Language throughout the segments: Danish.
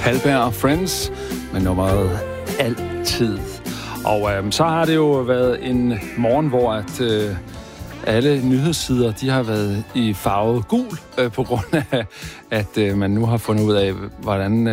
Hallberg og Friends med nummeret Altid. Og så har det jo været en morgen, hvor alle nyhedssider, de har været i farve gul, på grund af, at man nu har fundet ud af, hvordan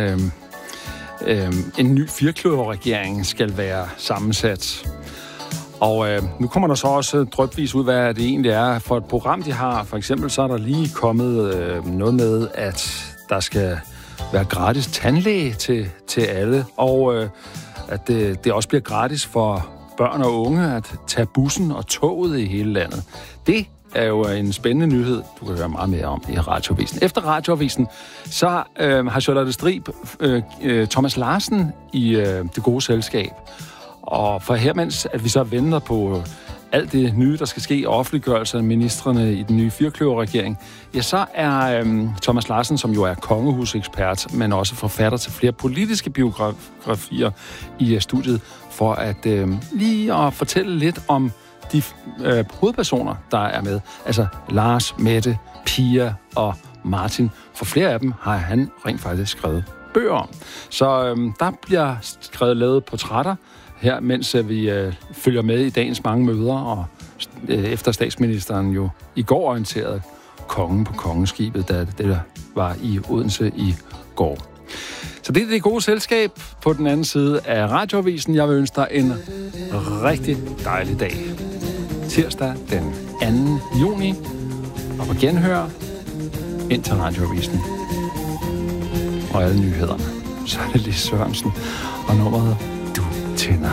en ny firkløverregering skal være sammensat. Og nu kommer der så også drypvis ud, hvad det egentlig er for et program, de har. For eksempel så er der lige kommet noget med, at der skal være gratis tandlæge til alle, og at det også bliver gratis for børn og unge at tage bussen og toget i hele landet. Det er jo en spændende nyhed, du kan høre meget mere om i Radioavisen. Efter Radioavisen, så har Charlotte Strib Thomas Larsen i Det Gode Selskab. Og for her, mens at vi så venter på alt det nye, der skal ske i offentliggørelse af ministrene i den nye firkløverregering, ja, så er Thomas Larsen, som jo er kongehusekspert, men også forfatter til flere politiske biografier i studiet, for at lige at fortælle lidt om de hovedpersoner, der er med. Altså Lars, Mette, Pia og Martin. For flere af dem har han rent faktisk skrevet bøger om. Så der bliver lavet portrætter her, mens vi følger med i dagens mange møder, og efter statsministeren jo i går orienterede kongen på kongeskibet, da det var i Odense i går. Så det er Det Gode Selskab på den anden side af Radioavisen. Jeg vil ønske dig en rigtig dejlig dag. Tirsdag den 2. juni. Og på genhør ind til Radioavisen. Og alle nyhederne. Så er det Lis Sørensen og nummeret Du tænder.